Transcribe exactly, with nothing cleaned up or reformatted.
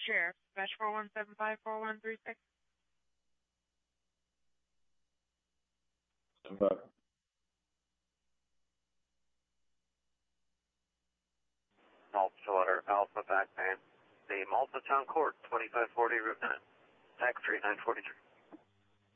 Sheriff, Dispatch four one seven five four one three six. Stand by. Malta Water, Alpha back man. The Malta Town Court, twenty-five forty Route nine. Tax three nine forty-three.